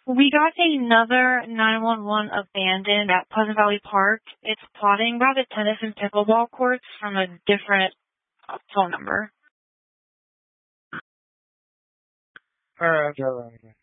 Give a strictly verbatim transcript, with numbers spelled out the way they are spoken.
We got another nine one one abandoned at Pleasant Valley Park. It's plotting by the tennis and pickleball courts from a different uh, phone number. Alright, alright.